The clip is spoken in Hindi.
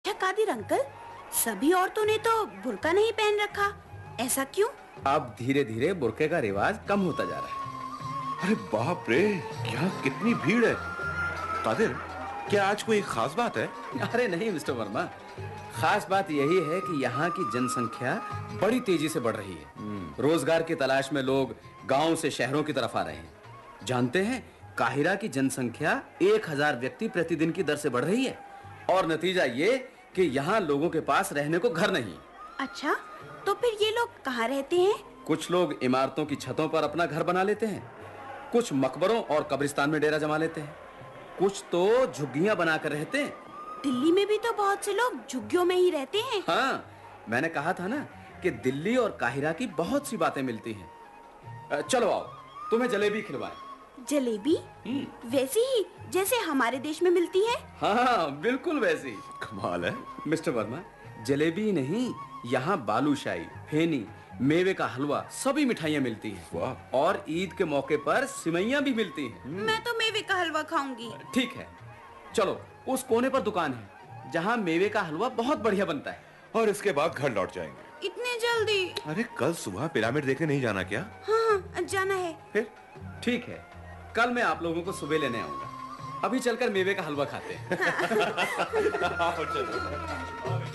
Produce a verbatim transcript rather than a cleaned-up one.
क्या कादिर अंकल, सभी औरतों ने तो बुर्का नहीं पहन रखा, ऐसा क्यों? अब धीरे धीरे बुर्के का रिवाज कम होता जा रहा है। अरे बाप रे, यहाँ कितनी भीड़ है। कादिर, क्या आज कोई खास बात है? अरे नहीं मिस्टर वर्मा, खास बात यही है कि यहाँ की जनसंख्या बड़ी तेजी से बढ़ रही है। रोजगार की तलाश में लोग गांव से शहरों की तरफ आ रहे हैं। जानते हैं, काहिरा की जनसंख्या एक हजार व्यक्ति प्रतिदिन की दर से बढ़ रही है और नतीजा ये कि यहाँ लोगों के पास रहने को घर नहीं। अच्छा, तो फिर ये लोग कहाँ रहते हैं? कुछ लोग इमारतों की छतों पर अपना घर बना लेते हैं, कुछ मकबरों और कब्रिस्तान में डेरा जमा लेते हैं, कुछ तो झुग्गियां बनाकर रहते हैं। दिल्ली में भी तो बहुत से लोग झुग्गियों में ही रहते हैं। हाँ, मैंने कहा था ना कि दिल्ली और काहिरा की बहुत सी बातें मिलती हैं। चलो आओ, तुम्हें जलेबी खिलवाएं। जलेबी? वैसी ही जैसे हमारे देश में मिलती है? हाँ, बिल्कुल वैसी। कमाल है। मिस्टर वर्मा, जलेबी नहीं, यहाँ बालूशाही, फेनी, मेवे का हलवा, सभी मिठाइयाँ मिलती हैं। वाह। और ईद के मौके पर सिवैयाँ भी मिलती हैं। मैं तो मेवे का हलवा खाऊंगी। ठीक है, चलो उस कोने पर दुकान है जहाँ मेवे का हलवा बहुत बढ़िया बनता है। और इसके बाद घर लौट जाएंगे। इतने जल्दी? अरे कल सुबह पिरामिड देखने नहीं जाना क्या? हाँ, जाना है। फिर ठीक है, कल मैं आप लोगों को सुबह लेने आऊंगा। अभी चलकर मेवे का हलवा खाते हैं। चलो।